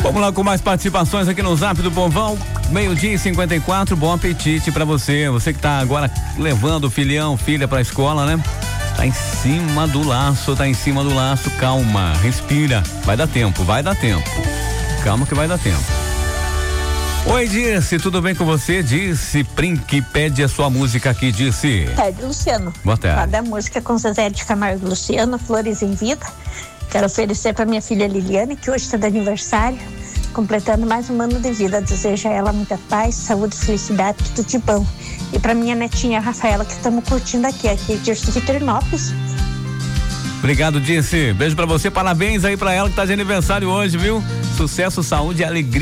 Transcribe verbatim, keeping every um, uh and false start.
Vamos lá com mais participações aqui no Zap do Povão. Meio-dia e cinquenta e quatro, bom apetite pra você. Você que tá agora levando o filhão, filha pra escola, né? Tá em cima do laço, tá em cima do laço. Calma, respira. Vai dar tempo, vai dar tempo. Calma que vai dar tempo. Oi, Dirce, tudo bem com você? Dirce Prink pede a sua música aqui, Dirce. Pede, Luciano. Boa tarde. Cada música com Zezé de Camargo e Luciano, Flores em Vida. Quero oferecer para minha filha Liliane, que hoje está de aniversário, completando mais um ano de vida. Desejo a ela muita paz, saúde, felicidade, tudo de bom. E para minha netinha Rafaela, que estamos curtindo aqui, aqui de Ternópolis. Obrigado, Dirce. Beijo pra você, parabéns aí pra ela que tá de aniversário hoje, viu? Sucesso, saúde e alegria.